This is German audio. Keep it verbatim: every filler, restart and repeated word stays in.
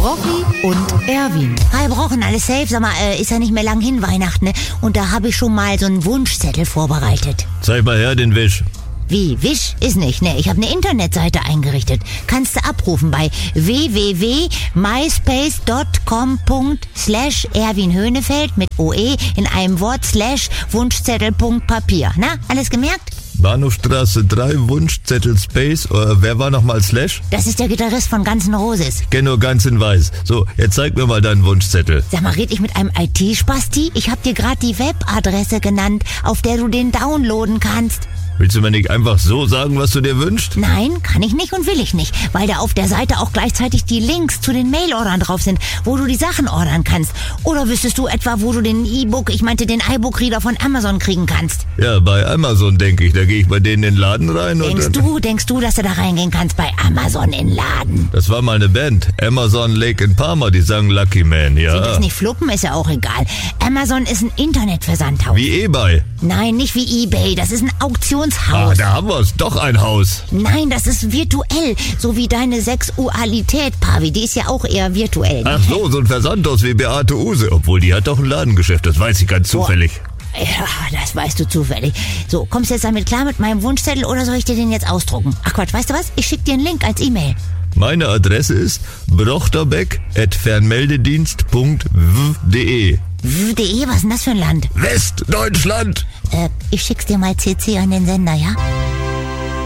Brocki und Erwin. Hi Brochen, alles safe? Sag mal, äh, ist ja nicht mehr lang hin Weihnachten, ne? Und da habe ich schon mal so einen Wunschzettel vorbereitet. Zeig mal her den Wisch. Wie, Wisch? Ist nicht, ne? Ich habe eine Internetseite eingerichtet. Kannst du abrufen bei w w w punkt myspace punkt com slash Erwin Höhnefeld mit O E in einem Wort slash Wunschzettel.papier. Na, alles gemerkt? Bahnhofstraße drei, Wunschzettel Space. Oder wer war nochmal Slash? Das ist der Gitarrist von Guns N' Roses. Ich kenn nur ganz in weiß. So, jetzt zeig mir mal deinen Wunschzettel. Sag mal, red ich mit einem I T-Spasti? Ich hab dir gerade die Webadresse genannt, auf der du den downloaden kannst. Willst du mir nicht einfach so sagen, was du dir wünschst? Nein, kann ich nicht und will ich nicht, weil da auf der Seite auch gleichzeitig die Links zu den Mail-Ordern drauf sind, wo du die Sachen ordern kannst. Oder wüsstest du etwa, wo du den E-Book, ich meinte den iBook-Reader von Amazon kriegen kannst? Ja, bei Amazon denke ich. Da gehe ich bei denen in den Laden rein und... Denkst du, denkst du, dass du da reingehen kannst bei Amazon in den Laden? Das war mal eine Band. Amazon Lake in Parma, die sagen Lucky Man, ja. Sind das nicht Fluppen, ist ja auch egal. Amazon ist ein Internetversandhaus. Wie eBay. Nein, nicht wie eBay, das ist ein Auktionshaus. Ah, da haben wir es. Doch ein Haus. Nein, das ist virtuell. So wie deine Sexualität, Pavi. Die ist ja auch eher virtuell. Ach so, so ein Versandhaus wie Beate Use. Obwohl, die hat doch ein Ladengeschäft. Das weiß ich ganz zufällig. Ja, das weißt du zufällig. So, kommst du jetzt damit klar mit meinem Wunschzettel oder soll ich dir den jetzt ausdrucken? Ach Quatsch, weißt du was? Ich schick dir einen Link als E-Mail. Meine Adresse ist brochterbeck at fernmeldedienst punkt w punkt de. W de, was ist denn das für ein Land? Westdeutschland! Äh, ich schick's dir mal C C an den Sender, ja?